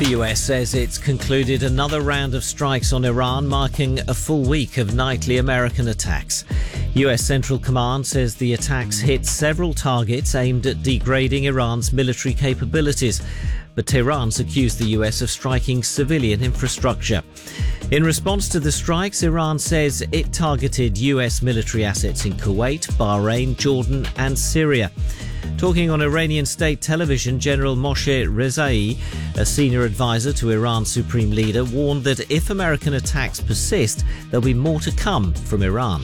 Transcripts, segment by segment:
The US says it's concluded another round of strikes on Iran, marking a full week of nightly American attacks. US Central Command says the attacks hit several targets aimed at degrading Iran's military capabilities, but Tehran's accused the US of striking civilian infrastructure. In response to the strikes, Iran says it targeted US military assets in Kuwait, Bahrain, Jordan and Syria. Talking on Iranian state television, General Moshe Rezai, a senior advisor to Iran's supreme leader, warned that if American attacks persist, there'll be more to come from Iran.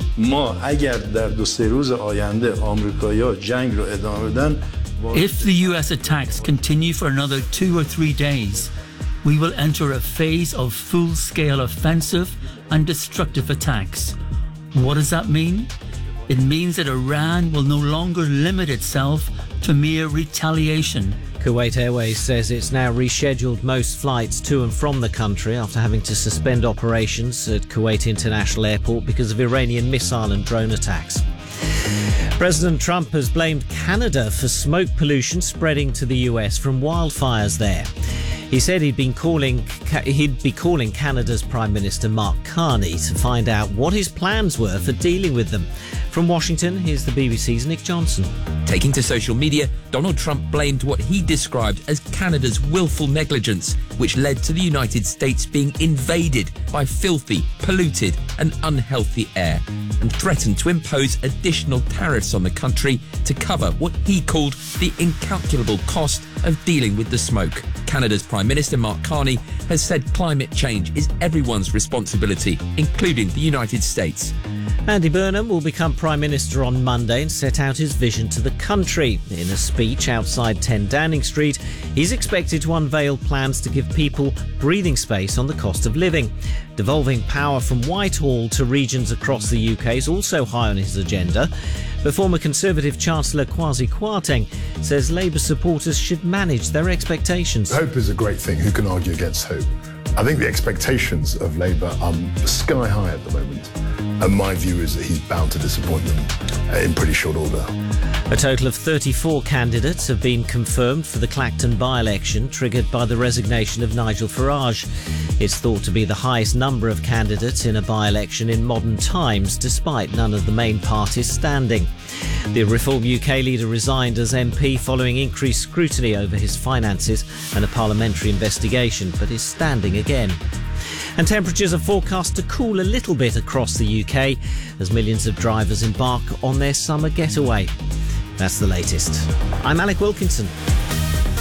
If the US attacks continue for another 2 or 3 days, we will enter a phase of full-scale offensive and destructive attacks. What does that mean? It means that Iran will no longer limit itself to mere retaliation. Kuwait Airways says it's now rescheduled most flights to and from the country after having to suspend operations at Kuwait International Airport because of Iranian missile and drone attacks. President Trump has blamed Canada for smoke pollution spreading to the US from wildfires there. He said he'd be calling Canada's Prime Minister Mark Carney to find out what his plans were for dealing with them. From Washington, here's the BBC's Nick Johnson. Taking to social media, Donald Trump blamed what he described as Canada's willful negligence, which led to the United States being invaded by filthy, polluted and unhealthy air, and threatened to impose additional tariffs on the country to cover what he called the incalculable cost of dealing with the smoke. Canada's Prime Minister Mark Carney has said climate change is everyone's responsibility, including the United States. Andy Burnham will become Prime Minister on Monday and set out his vision to the country. In a speech outside 10 Downing Street, he's expected to unveil plans to give people breathing space on the cost of living. Devolving power from Whitehall to regions across the UK is also high on his agenda. But former Conservative Chancellor Kwasi Kwarteng says Labour supporters should manage their expectations. Hope is a great thing. Who can argue against hope? I think the expectations of Labour are sky high at the moment. And my view is that he's bound to disappoint them in pretty short order. A total of 34 candidates have been confirmed for the Clacton by-election, triggered by the resignation of Nigel Farage. It's thought to be the highest number of candidates in a by-election in modern times, despite none of the main parties standing. The Reform UK leader resigned as MP following increased scrutiny over his finances and a parliamentary investigation, but is standing again. And temperatures are forecast to cool a little bit across the UK as millions of drivers embark on their summer getaway. That's the latest. I'm Alec Wilkinson.